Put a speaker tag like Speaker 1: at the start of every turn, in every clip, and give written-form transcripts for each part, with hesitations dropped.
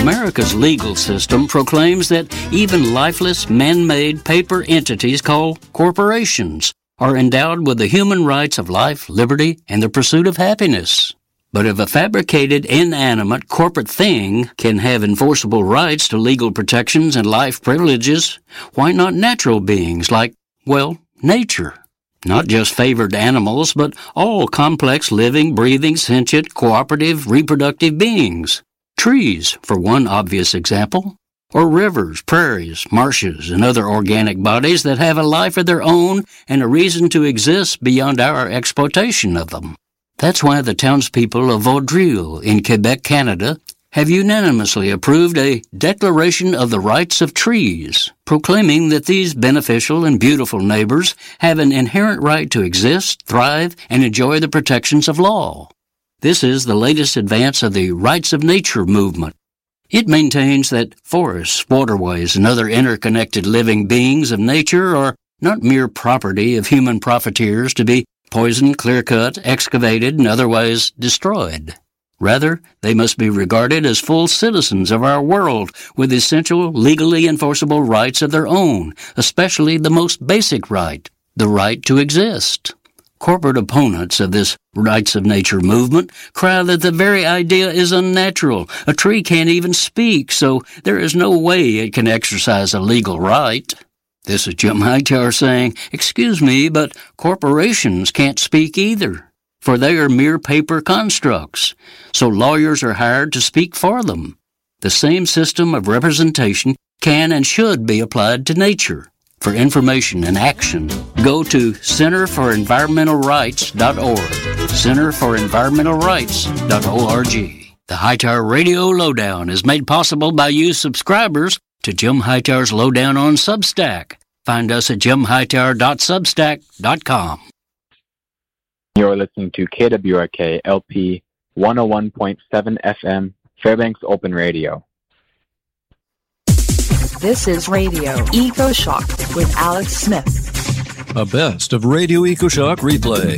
Speaker 1: America's legal system proclaims that even lifeless, man-made paper entities called corporations are endowed with the human rights of life, liberty, and the pursuit of happiness. But if a fabricated, inanimate corporate thing can have enforceable rights to legal protections and life privileges, why not natural beings like, well, nature? Not just favored animals, but all complex, living, breathing, sentient, cooperative, reproductive beings. Trees, for one obvious example, or rivers, prairies, marshes, and other organic bodies that have a life of their own and a reason to exist beyond our exploitation of them. That's why the townspeople of Vaudreuil in Quebec, Canada, have unanimously approved a Declaration of the Rights of Trees, proclaiming that these beneficial and beautiful neighbors have an inherent right to exist, thrive, and enjoy the protections of law. This is the latest advance of the Rights of Nature movement. It maintains that forests, waterways, and other interconnected living beings of nature are not mere property of human profiteers to be poisoned, clear-cut, excavated, and otherwise destroyed. Rather, they must be regarded as full citizens of our world with essential, legally enforceable rights of their own, especially the most basic right, the right to exist. Corporate opponents of this Rights of Nature movement cry that the very idea is unnatural. A tree can't even speak, so there is no way it can exercise a legal right. This is Jim Hightower saying, excuse me, but corporations can't speak either, for they are mere paper constructs, so lawyers are hired to speak for them. The same system of representation can and should be applied to nature. For information and action, go to centerforenvironmentalrights.org, centerforenvironmentalrights.org. The Hightower Radio Lowdown is made possible by you subscribers to Jim Hightower's Lowdown on Substack. Find us at jimhightower.substack.com.
Speaker 2: You're listening to KWRK LP 101.7 FM, Fairbanks Open Radio.
Speaker 3: This is Radio EcoShock with Alex Smith.
Speaker 4: A best of Radio EcoShock replay.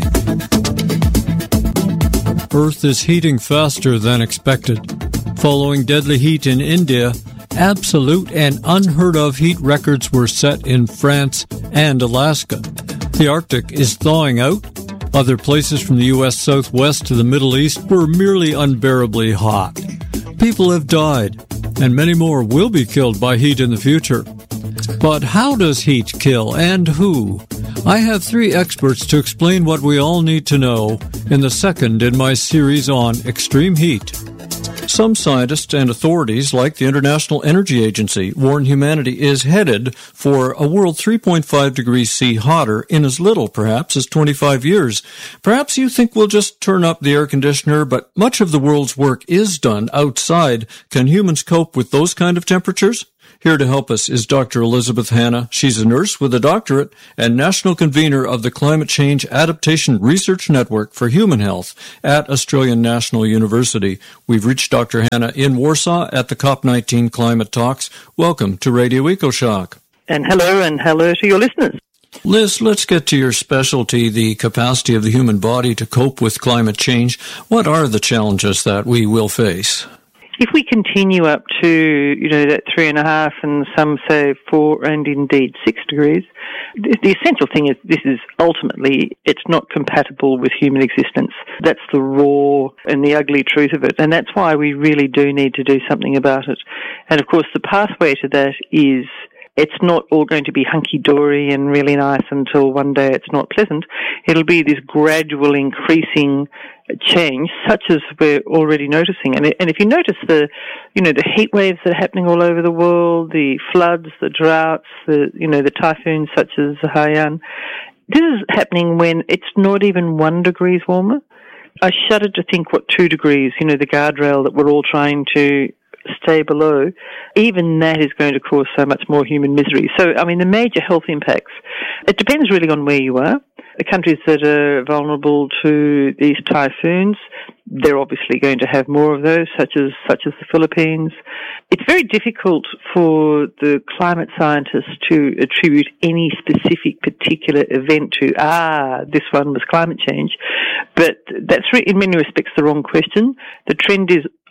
Speaker 4: Earth is heating faster than expected. Following deadly heat in India, absolute and unheard-of heat records were set in France and Alaska. The Arctic is thawing out. Other places from the U.S. Southwest to the Middle East were merely unbearably hot. People have died, and many more will be killed by heat in the future. But how does heat kill, and who? I have 3 experts to explain what we all need to know in the second in my series on extreme heat. Some scientists and authorities, like the International Energy Agency, warn humanity is headed for a world 3.5 degrees C hotter in as little, perhaps, as 25 years. Perhaps you think we'll just turn up the air conditioner, but much of the world's work is done outside. Can humans cope with those kind of temperatures? Here to help us is Dr. Elizabeth Hanna. She's a nurse with a doctorate and national convener of the Climate Change Adaptation Research Network for Human Health at Australian National University. We've reached Dr. Hanna in Warsaw at the COP19 Climate Talks. Welcome to Radio EcoShock.
Speaker 5: And hello to your listeners.
Speaker 4: Liz, let's get to your specialty, the capacity of the human body to cope with climate change. What are the challenges that we will face?
Speaker 5: If we continue up to, that 3.5 and some say 4 and indeed 6 degrees, the essential thing is this is ultimately, it's not compatible with human existence. That's the raw and the ugly truth of it. And that's why we really do need to do something about it. And of course, the pathway to that is it's not all going to be hunky-dory and really nice until one day it's not pleasant. It'll be this gradual increasing change, such as we're already noticing. And if you notice the heat waves that are happening all over the world, the floods, the droughts, the typhoons such as Haiyan, this is happening when it's not even 1 degree warmer. I shudder to think what 2 degrees, the guardrail that we're all trying to stay below, even that is going to cause so much more human misery. So, the major health impacts, it depends really on where you are. The countries that are vulnerable to these typhoons, they're obviously going to have more of those, such as the Philippines. It's very difficult for the climate scientists to attribute any specific particular event to, this one was climate change. But that's in many respects the wrong question. The trend is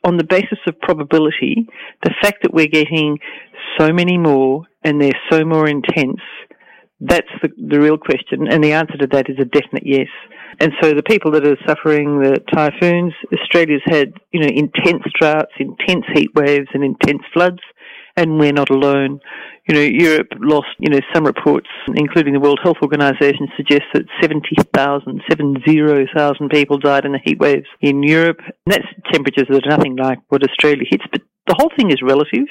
Speaker 5: on the basis of probability, the fact that we're getting so many more and they're so more intense, that's the real question. And the answer to that is a definite yes. And so the people that are suffering the typhoons, Australia's had, intense droughts, intense heat waves and intense floods, and we're not alone. Europe lost, some reports, including the World Health Organization, suggest that 70,000 people died in the heat waves in Europe. And that's temperatures that are nothing like what Australia hits, but the whole thing is relative.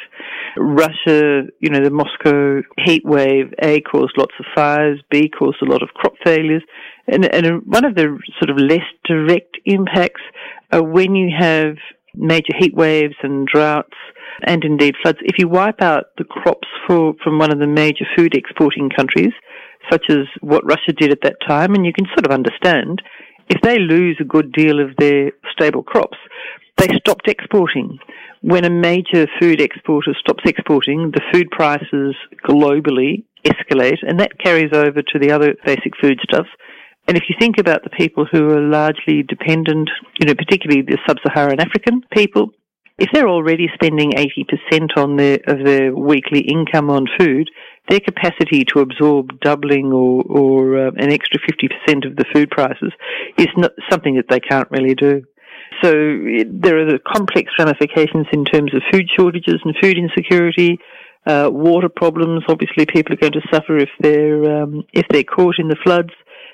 Speaker 5: Russia, the Moscow heat wave, A, caused lots of fires, B, caused a lot of crop failures. And one of the sort of less direct impacts are when you have major heat waves and droughts and indeed floods. If you wipe out the crops from one of the major food exporting countries, such as what Russia did at that time, and you can sort of understand, if they lose a good deal of their stable crops, they stopped exporting. When a major food exporter stops exporting, the food prices globally escalate, and that carries over to the other basic foodstuffs. And if you think about the people who are largely dependent, particularly the sub-Saharan African people, if they're already spending 80% of their weekly income on food, their capacity to absorb doubling or an extra 50% of the food prices is not something that they can't really do. So there are the complex ramifications in terms of food shortages and food insecurity, water problems. Obviously, people are going to suffer if they're caught in the floods.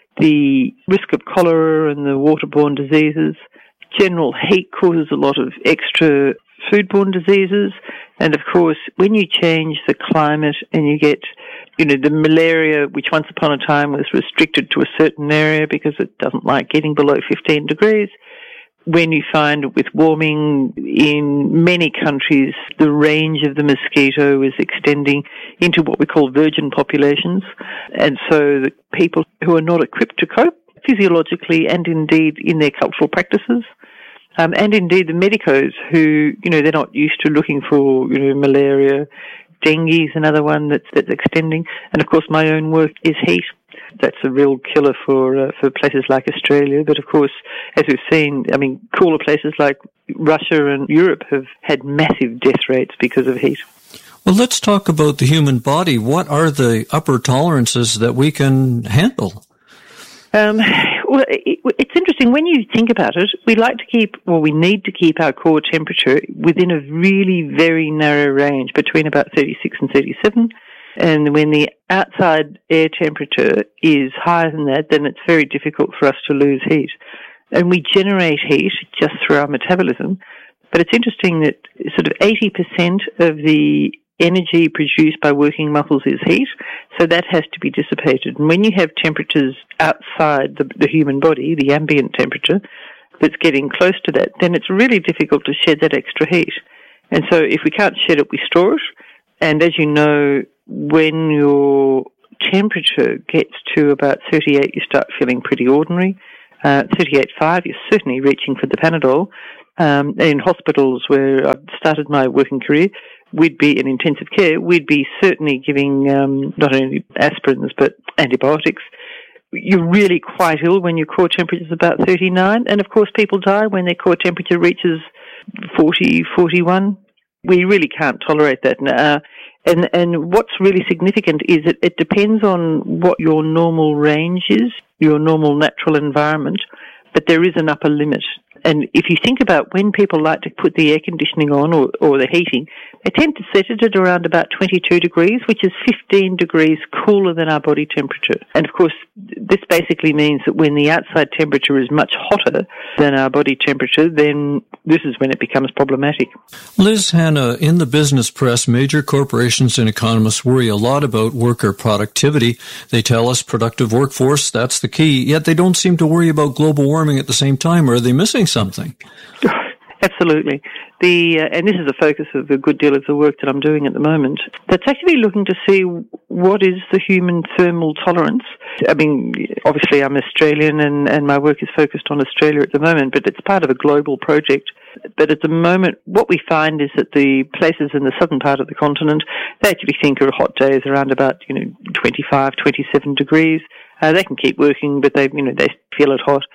Speaker 5: The risk of cholera and the waterborne diseases. General heat causes a lot of extra foodborne diseases. And of course, when you change the climate and you get, the malaria, which once upon a time was restricted to a certain area because it doesn't like getting below 15 degrees, when you find with warming in many countries, the range of the mosquito is extending into what we call virgin populations. And so the people who are not equipped to cope physiologically and indeed in their cultural practices, and indeed the medicos who, they're not used to looking for, malaria. Dengue is another one that's extending. And of course my own work is heat. That's a real killer for places like Australia. But of course, as we've seen, cooler places like Russia and Europe have had massive death rates because of heat.
Speaker 4: Well, let's talk about the human body. What are the upper tolerances that we can handle?
Speaker 5: Well, it's interesting. When you think about it, we need to keep our core temperature within a really very narrow range between about 36 and 37. And when the outside air temperature is higher than that, then it's very difficult for us to lose heat. And we generate heat just through our metabolism. But it's interesting that sort of 80% of the energy produced by working muscles is heat, so that has to be dissipated. And when you have temperatures outside the human body, the ambient temperature, that's getting close to that, then it's really difficult to shed that extra heat. And so if we can't shed it, we store it. And as you know, when your temperature gets to about 38, you start feeling pretty ordinary. 38.5, you're certainly reaching for the Panadol. In hospitals where I've started my working career, we'd be in intensive care, we'd be certainly giving not only aspirins but antibiotics. You're really quite ill when your core temperature is about 39, and of course people die when their core temperature reaches 40, 41. We really can't tolerate that. And what's really significant is that it depends on what your normal range is, your normal natural environment, but there is an upper limit. And if you think about when people like to put the air conditioning on or the heating, they tend to set it at around about 22 degrees, which is 15 degrees cooler than our body temperature. And of course, this basically means that when the outside temperature is much hotter than our body temperature, then this is when it becomes problematic.
Speaker 4: Liz Hanna, in the business press, major corporations and economists worry a lot about worker productivity. They tell us productive workforce, that's the key, yet they don't seem to worry about global warming at the same time. Or are they missing something?
Speaker 5: Absolutely. And this is the focus of a good deal of the work that I'm doing at the moment. That's actually looking to see what is the human thermal tolerance. Obviously I'm Australian and my work is focused on Australia at the moment, but it's part of a global project. But at the moment, what we find is that the places in the southern part of the continent, they actually think are hot days around about, 25, 27 degrees. They can keep working, but they feel it hot.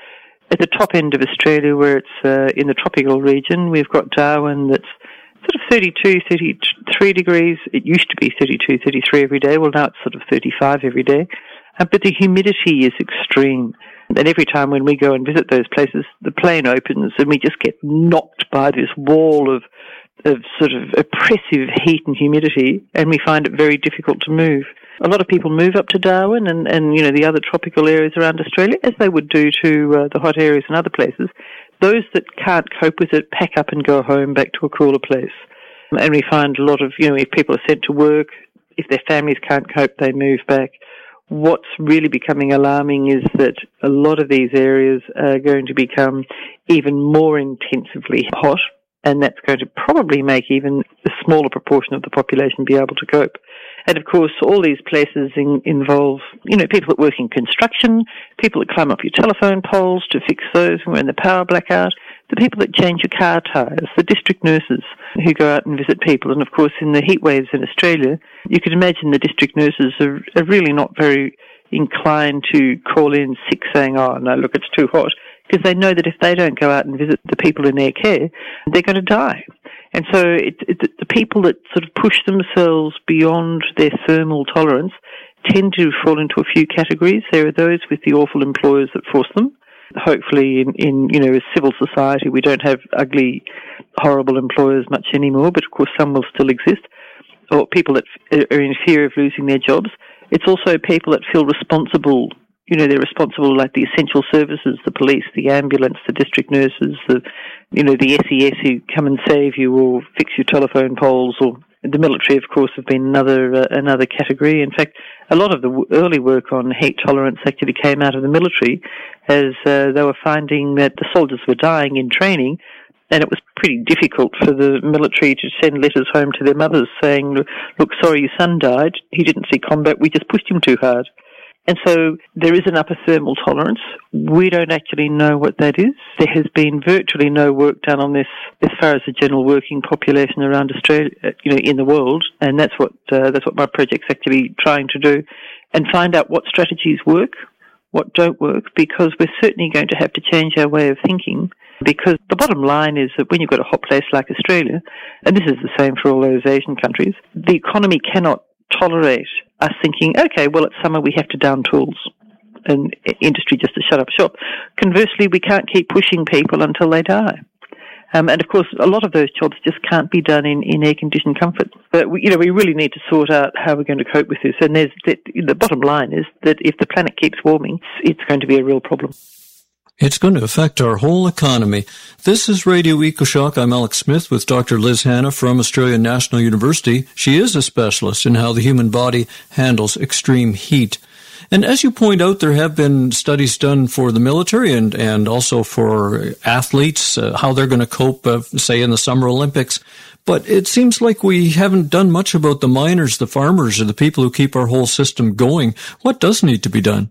Speaker 5: At the top end of Australia, where it's in the tropical region, we've got Darwin that's sort of 32, 33 degrees. It used to be 32, 33 every day. Well, now it's sort of 35 every day. But the humidity is extreme. And every time when we go and visit those places, the plane opens and we just get knocked by this wall of sort of oppressive heat and humidity, and we find it very difficult to move. A lot of people move up to Darwin and the other tropical areas around Australia, as they would do to the hot areas in other places. Those that can't cope with it pack up and go home back to a cooler place. And we find a lot of, if people are sent to work, if their families can't cope, they move back. What's really becoming alarming is that a lot of these areas are going to become even more intensively hot, and that's going to probably make even a smaller proportion of the population be able to cope. And of course, all these places involve, people that work in construction, people that climb up your telephone poles to fix those when the power blackout, the people that change your car tyres, the district nurses who go out and visit people. And of course, in the heat waves in Australia, you can imagine the district nurses are really not very inclined to call in sick saying, oh, no, look, it's too hot, because they know that if they don't go out and visit the people in their care, they're going to die. And so the people that sort of push themselves beyond their thermal tolerance tend to fall into a few categories. There are those with the awful employers that force them. Hopefully in a civil society we don't have ugly, horrible employers much anymore, but of course some will still exist. Or people that are in fear of losing their jobs. It's also people that feel responsible. They're responsible, like the essential services, the police, the ambulance, the district nurses, the SES who come and save you or fix your telephone poles, or the military, of course, have been another category. In fact, a lot of the early work on heat tolerance actually came out of the military, as they were finding that the soldiers were dying in training, and it was pretty difficult for the military to send letters home to their mothers saying, look, sorry, your son died. He didn't see combat. We just pushed him too hard. And so there is an upper thermal tolerance. We don't actually know what that is. There has been virtually no work done on this as far as the general working population around Australia, in the world. And that's what my project's actually trying to do, and find out what strategies work, what don't work, because we're certainly going to have to change our way of thinking. Because the bottom line is that when you've got a hot place like Australia, and this is the same for all those Asian countries, the economy cannot tolerate us thinking, okay, well, it's summer, we have to down tools and industry just to shut up shop. Conversely, we can't keep pushing people until they die. And of course, a lot of those jobs just can't be done in air-conditioned comfort. But we really need to sort out how we're going to cope with this. And the bottom line is that if the planet keeps warming, it's going to be a real problem.
Speaker 4: It's going to affect our whole economy. This is Radio EcoShock. I'm Alex Smith with Dr. Liz Hanna from Australian National University. She is a specialist in how the human body handles extreme heat. And as you point out, there have been studies done for the military and also for athletes, how they're going to cope, say, in the Summer Olympics. But it seems like we haven't done much about the miners, the farmers, or the people who keep our whole system going. What does need to be done?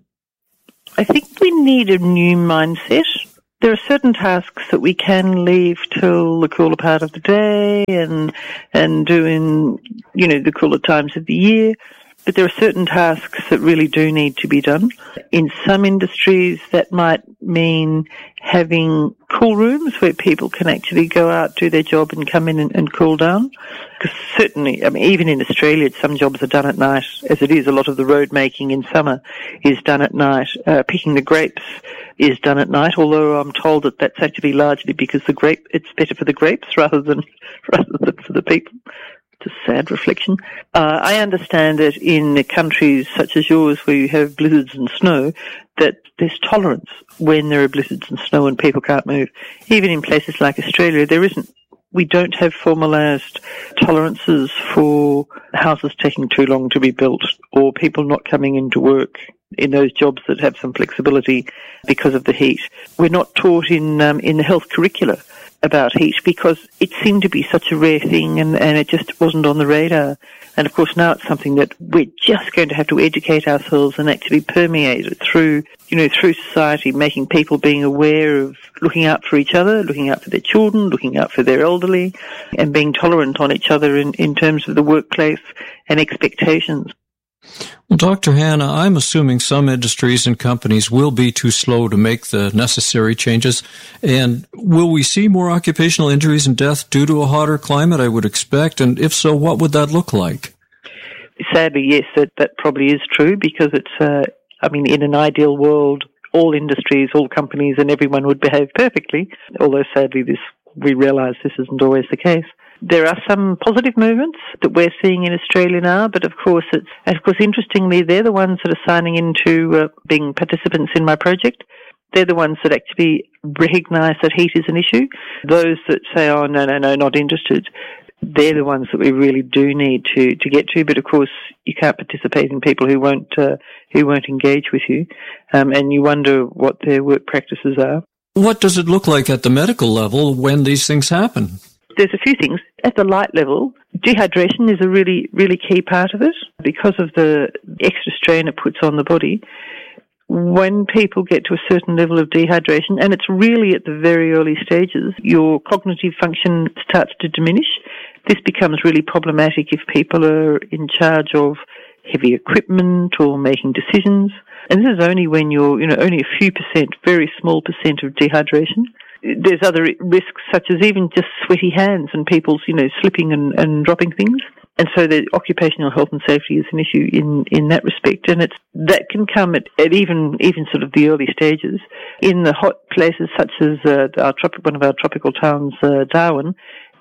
Speaker 5: I think we need a new mindset. There are certain tasks that we can leave till the cooler part of the day and do in, the cooler times of the year. But there are certain tasks that really do need to be done. In some industries, that might mean having cool rooms where people can actually go out, do their job and come in and cool down. Because certainly, even in Australia, some jobs are done at night. As it is, a lot of the road making in summer is done at night. Picking the grapes is done at night, although I'm told that that's actually largely because it's better for the grapes rather than for the people. A sad reflection. I understand that in countries such as yours where you have blizzards and snow, that there's tolerance when there are blizzards and snow and people can't move. Even in places like Australia, there isn't. We don't have formalised tolerances for houses taking too long to be built or people not coming into work in those jobs that have some flexibility because of the heat. We're not taught in the health curricula about heat because it seemed to be such a rare thing and it just wasn't on the radar. And of course now it's something that we're just going to have to educate ourselves and actually permeate it through society, making people being aware of looking out for each other, looking out for their children, looking out for their elderly, and being tolerant on each other in terms of the workplace and expectations.
Speaker 4: Well, Dr. Hanna, I'm assuming some industries and companies will be too slow to make the necessary changes. And will we see more occupational injuries and death due to a hotter climate, I would expect? And if so, what would that look like?
Speaker 5: Sadly, yes, that probably is true, because it's, in an ideal world, all industries, all companies and everyone would behave perfectly, although sadly we realise this isn't always the case. There are some positive movements that we're seeing in Australia now, but of course, interestingly, they're the ones that are signing into being participants in my project. They're the ones that actually recognise that heat is an issue. Those that say, oh, no, not interested, they're the ones that we really do need to get to. But of course, you can't participate in people who won't engage with you, and you wonder what their work practices are.
Speaker 4: What does it look like at the medical level when these things happen?
Speaker 5: There's a few things. At the light level, dehydration is a really, really key part of it because of the extra strain it puts on the body. When people get to a certain level of dehydration, and it's really at the very early stages, your cognitive function starts to diminish. This becomes really problematic if people are in charge of heavy equipment or making decisions. And this is only when you're, only a few percent, very small percent of dehydration. There's other risks such as even just sweaty hands and people, slipping and dropping things. And so the occupational health and safety is an issue in that respect. And that can come at even sort of the early stages. In the hot places such as one of our tropical towns, Darwin,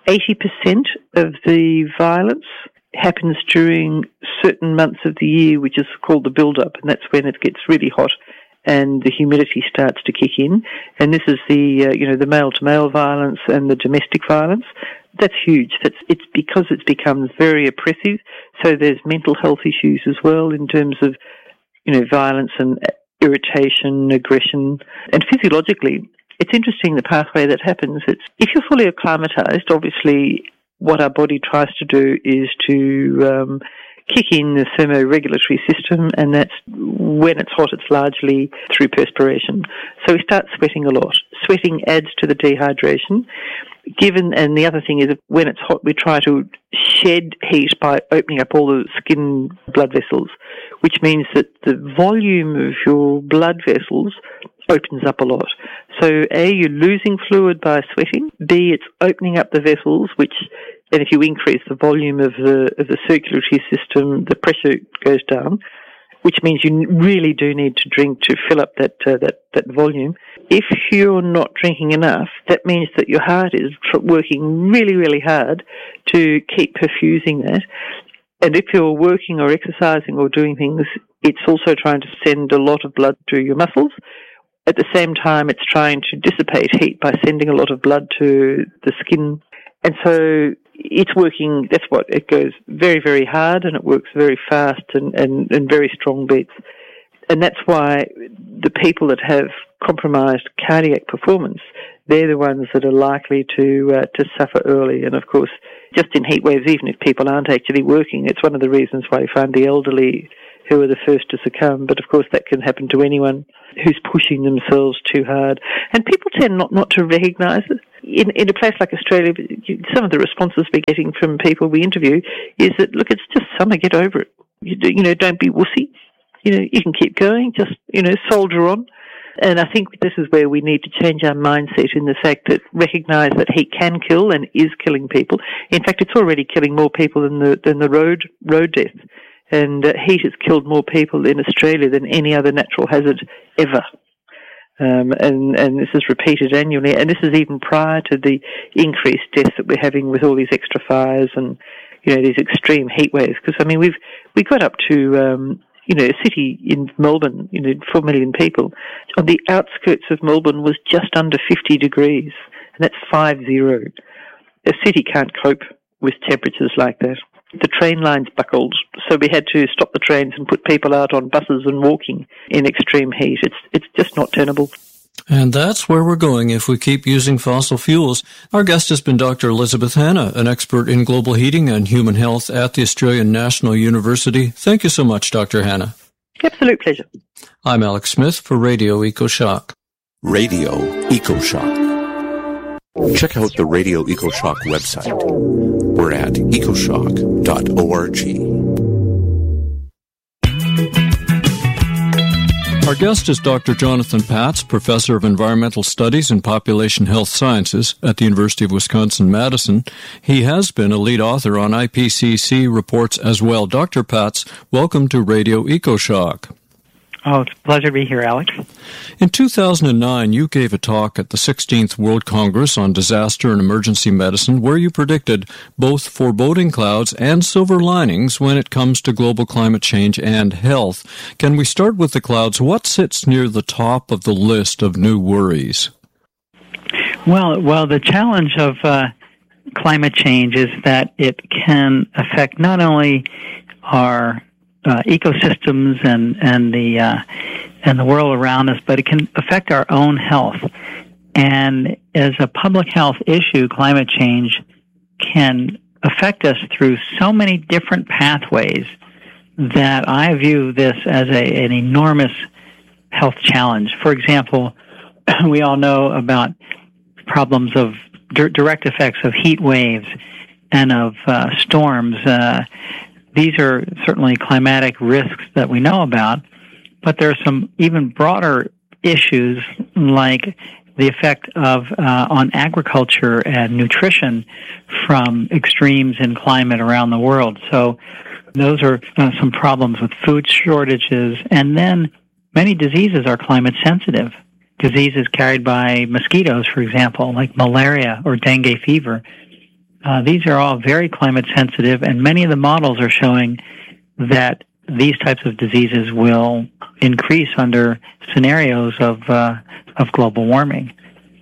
Speaker 5: 80% of the violence happens during certain months of the year, which is called the build-up, and that's when it gets really hot and the humidity starts to kick in. And this is the male-to-male violence and the domestic violence. That's huge. It's because it's become very oppressive. So there's mental health issues as well in terms of, violence and irritation, aggression. And physiologically, it's interesting the pathway that happens. If you're fully acclimatized, obviously what our body tries to do is to kick in the thermoregulatory system, and that's when it's hot, it's largely through perspiration. So we start sweating a lot. Sweating adds to the dehydration. And the other thing is, when it's hot, we try to shed heat by opening up all the skin blood vessels, which means that the volume of your blood vessels opens up a lot. So A, you're losing fluid by sweating. B, it's opening up the vessels, and if you increase the volume of the circulatory system, the pressure goes down, which means you really do need to drink to fill up that volume. If you're not drinking enough, that means that your heart is working really, really hard to keep perfusing that. And if you're working or exercising or doing things, it's also trying to send a lot of blood to your muscles. At the same time, it's trying to dissipate heat by sending a lot of blood to the skin. And so it's working, it goes very, very hard, and it works very fast and very strong beats. And that's why the people that have compromised cardiac performance, they're the ones that are likely to suffer early. And of course, just in heat waves, even if people aren't actually working, it's one of the reasons why you find the elderly who are the first to succumb. But of course, that can happen to anyone who's pushing themselves too hard. And people tend not to recognise it. In a place like Australia, some of the responses we're getting from people we interview is that, look, it's just summer, get over it. Don't be wussy. You can keep going, just, soldier on. And I think this is where we need to change our mindset in the fact that recognise that heat can kill and is killing people. In fact, it's already killing more people than the road death. And heat has killed more people in Australia than any other natural hazard ever. And this is repeated annually, and this is even prior to the increased deaths that we're having with all these extra fires and, these extreme heat waves. Because, we got up to, a city in Melbourne, 4 million people. On the outskirts of Melbourne was just under 50 degrees, and that's 50. A city can't cope with temperatures like that. The train lines buckled, so we had to stop the trains and put people out on buses and walking in extreme heat. It's just not tenable.
Speaker 4: And that's where we're going if we keep using fossil fuels. Our guest has been Dr. Elizabeth Hanna, an expert in global heating and human health at the Australian National University. Thank you so much, Dr. Hanna.
Speaker 5: Absolute pleasure.
Speaker 4: I'm Alex Smith for Radio EcoShock.
Speaker 6: Radio EcoShock. Check out the Radio EcoShock website. We're at ecoshock.org.
Speaker 4: Our guest is Dr. Jonathan Patz, Professor of Environmental Studies and Population Health Sciences at the University of Wisconsin-Madison. He has been a lead author on IPCC reports as well. Dr. Patz, welcome to Radio EcoShock.
Speaker 7: Oh, it's a pleasure to be here, Alex.
Speaker 4: In 2009, you gave a talk at the 16th World Congress on Disaster and Emergency Medicine where you predicted both foreboding clouds and silver linings when it comes to global climate change and health. Can we start with the clouds? What sits near the top of the list of new worries?
Speaker 7: Well, the challenge of climate change is that it can affect not only our ecosystems and the world around us, but it can affect our own health. And as a public health issue, climate change can affect us through so many different pathways that I view this as an enormous health challenge. For example, we all know about problems of direct effects of heat waves and of storms. These are certainly climatic risks that we know about, but there are some even broader issues like the effect of on agriculture and nutrition from extremes in climate around the world. So those are some problems with food shortages. And then many diseases are climate sensitive. Diseases carried by mosquitoes, for example, like malaria or dengue fever. These are all very climate sensitive, and many of the models are showing that these types of diseases will increase under scenarios of global warming.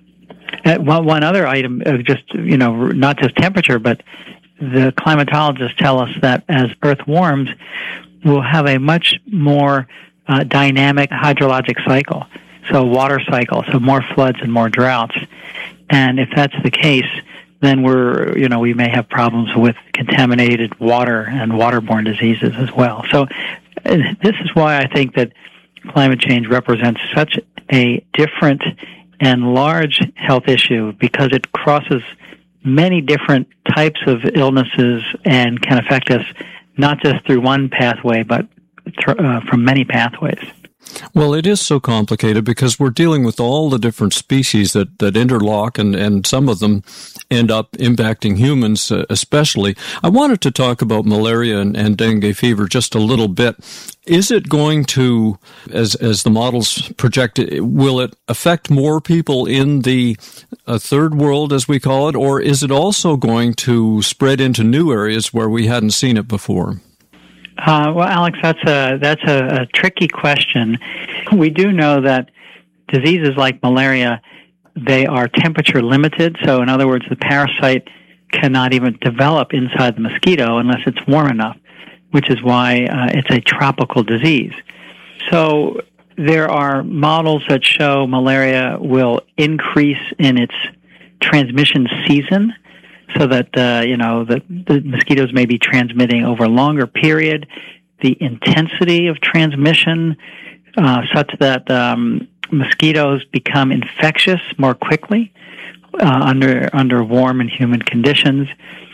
Speaker 7: One other item, not just temperature, but the climatologists tell us that as Earth warms, we'll have a much more dynamic hydrologic cycle, so water cycle, so more floods and more droughts. And if that's the case, then we may have problems with contaminated water and waterborne diseases as well. So this is why I think that climate change represents such a different and large health issue, because it crosses many different types of illnesses and can affect us not just through one pathway, but from many pathways.
Speaker 4: Well, it is so complicated because we're dealing with all the different species that interlock, and some of them end up impacting humans especially. I wanted to talk about malaria and dengue fever just a little bit. Is it going to, as the models project, will it affect more people in the third world, as we call it, or is it also going to spread into new areas where we hadn't seen it before?
Speaker 7: Well, Alex, that's a tricky question. We do know that diseases like malaria, they are temperature limited. So in other words, the parasite cannot even develop inside the mosquito unless it's warm enough, which is why it's a tropical disease. So there are models that show malaria will increase in its transmission season, so that the mosquitoes may be transmitting over a longer period, the intensity of transmission such that mosquitoes become infectious more quickly under warm and humid conditions.